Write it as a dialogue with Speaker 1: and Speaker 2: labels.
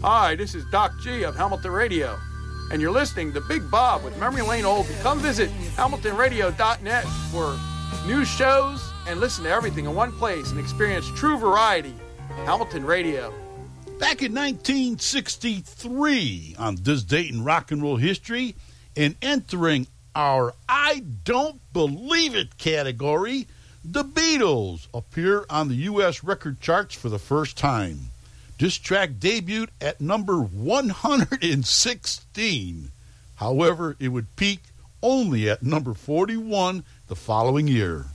Speaker 1: Hi, this is Doc G of Hamilton Radio, and you're listening to Big Bob with Memory Lane Oldie. Come visit HamiltonRadio.net for new shows and listen to everything in one place and experience true variety. Hamilton Radio.
Speaker 2: Back in 1963, on this date in rock and roll history, and entering our I Don't Believe It category, the Beatles appear on the U.S. record charts for the first time. This track debuted at number 116. However, it would peak only at number 41 the following year.